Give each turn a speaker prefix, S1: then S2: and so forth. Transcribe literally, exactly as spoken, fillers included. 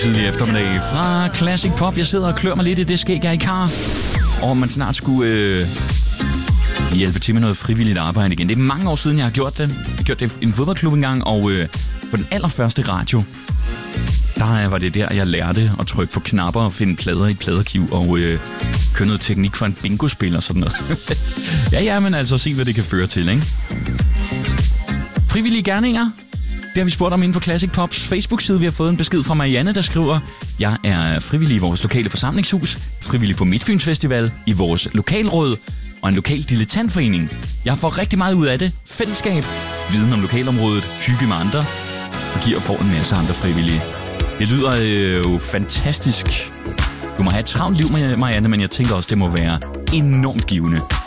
S1: tidlig eftermiddag fra Classic Pop. Jeg sidder og klør mig lidt i det skæg, jeg er i kar. Og man snart skulle øh, hjælpe til med noget frivilligt arbejde igen. Det er mange år siden, jeg har gjort det. Jeg har gjort det i en fodboldklub engang, og øh, på den allerførste radio, der var det der, jeg lærte at trykke på knapper og finde plader i et pladerkiv og øh, køre noget teknik for en bingo-spil og sådan noget. ja, ja, men altså, se hvad det kan føre til, ikke? Frivillige gerninger. Det har vi spurgt om inde på Classic Pops Facebook-side. Vi har fået en besked fra Marianne, der skriver: Jeg er frivillig i vores lokale forsamlingshus, frivillig på Midtfyns Festival, i vores lokalråd og en lokal dilettantforening. Jeg får rigtig meget ud af det. Fællesskab, viden om lokalområdet, hygge med andre og giver og får en masse andre frivillige. Det lyder øh, jo fantastisk. Du må have et travlt liv, Marianne, men jeg tænker også, det må være enormt givende.